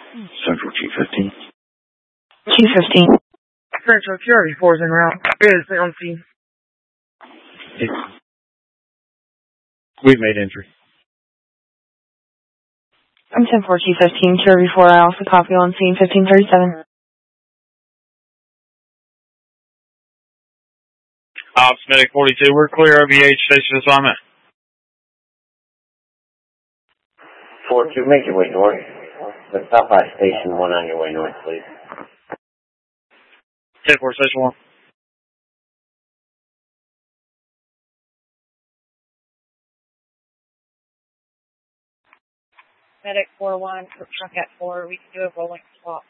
Central G15. G15. Central QRV4 is en route. Is on scene. We've made entry. I'm 10-4 G15, QRV4. I also copy on scene 1537. Ops Medic 42, we're clear of VH station assignment. 4-2, make your way north. The stop by station 1 on your way north, please. 10-4, station 1. Medic 4-1, truck at 4, we can do a rolling swap.